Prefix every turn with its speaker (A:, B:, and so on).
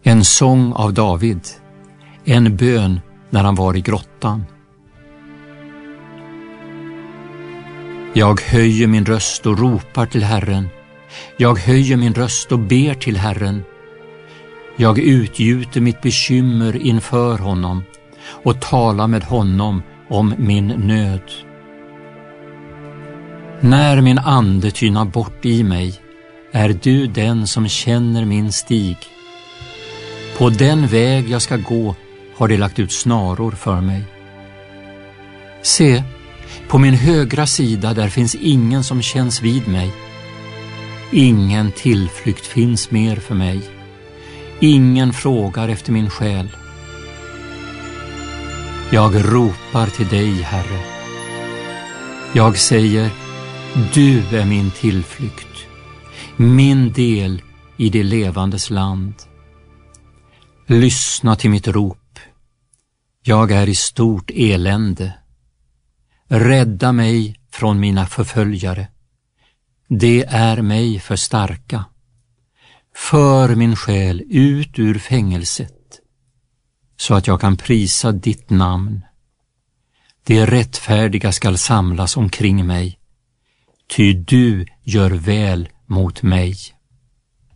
A: En sång av David, en bön när han var i grottan. Jag höjer min röst och ropar till Herren. Jag höjer min röst och ber till Herren. Jag utgjuter mitt bekymmer inför honom och talar med honom om min nöd. När min ande tynar bort i mig är du den som känner min stig. På den väg jag ska gå har de lagt ut snaror för mig. Se, på min högra sida där finns ingen som känns vid mig. Ingen tillflykt finns mer för mig. Ingen frågar efter min själ. Jag ropar till dig, Herre. Jag säger, du är min tillflykt, min del i det levandes land. Lyssna till mitt rop. Jag är i stort elände. Rädda mig från mina förföljare. Det är mig för starka. För min själ ut ur fängelset, så att jag kan prisa ditt namn. De rättfärdiga skall samlas omkring mig, ty du gör väl mot mig.